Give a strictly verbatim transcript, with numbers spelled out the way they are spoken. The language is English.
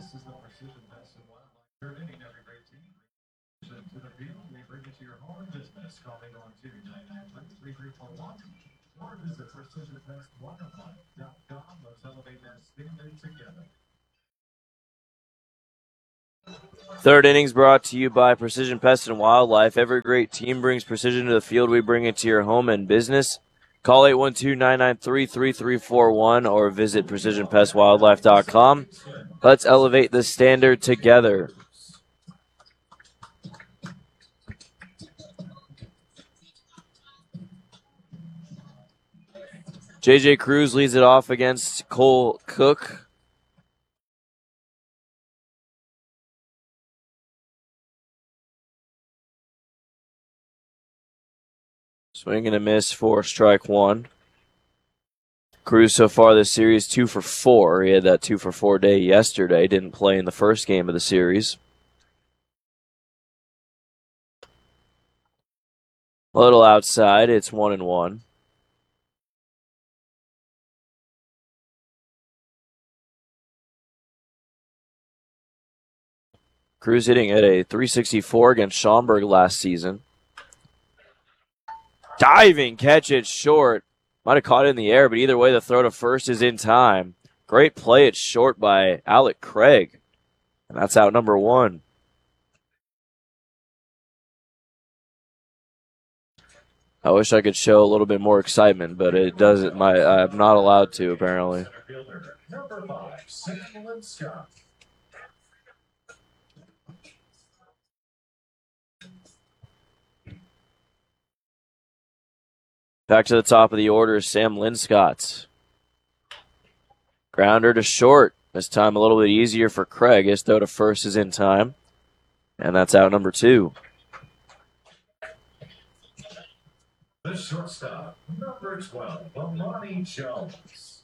This is the Precision Pest and Wildlife third inning. Every great team brings to the field. We bring it to your home business. Call eight one two, nine nine three, three three four one or visit precision pest wildlife dot com. Let's elevate that standard together. Third innings brought to you by Precision Pest and Wildlife. Every great team brings precision to the field. We bring it to your home and business. Call eight one two, nine nine three, three three four one or visit precision pest wildlife dot com. Let's elevate the standard together. J J Cruz leads it off against Cole Cook. Swing and a miss for strike one. Cruz so far this series two for four. He had that two for four day yesterday. Didn't play in the first game of the series. A little outside. It's one and one. Cruz hitting at a three sixty-four against Schaumburg last season. Diving catch it short. Might have caught it in the air, but either way, the throw to first is in time. Great play at short by Alec Craig. And that's out number one. I wish I could show a little bit more excitement, but it doesn't. My I'm not allowed to, apparently. Number five, Sam Linscott. Back to the top of the order is Sam Linscott. Grounder to short. This time a little bit easier for Craig. His throw to first is in time. And that's out number two. The shortstop, number twelve, Amani Jones.